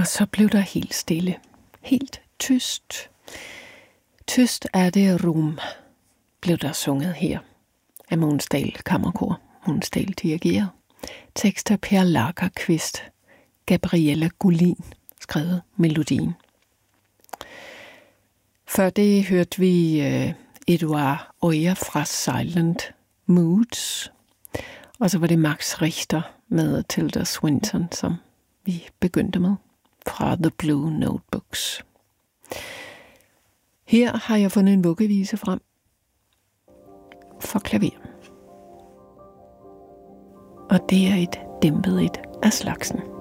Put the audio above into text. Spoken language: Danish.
Og så blev der helt stille. Helt tyst. Tyst er det rum, blev der sunget her af Mogens Dahl Kammerkor. Mogens Dahl dirigerer. Tekster Per Lagerqvist, Gabriella Gullin skrevet melodien. Før det hørte vi Eduard Øyer fra Silent Moods. Og så var det Max Richter med Tilda Swinton, som vi begyndte med fra The Blue Notebooks. Her har jeg fundet en vuggevise frem for klaver. Og det er et dæmpet et af slagsen.